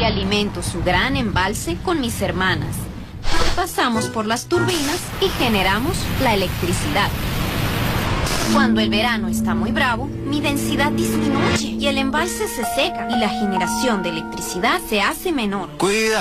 y alimento su gran embalse con mis hermanas. Pasamos por las turbinas y generamos la electricidad. Cuando el verano está muy bravo, mi densidad disminuye y el embalse se seca y la generación de electricidad se hace menor. Cuida.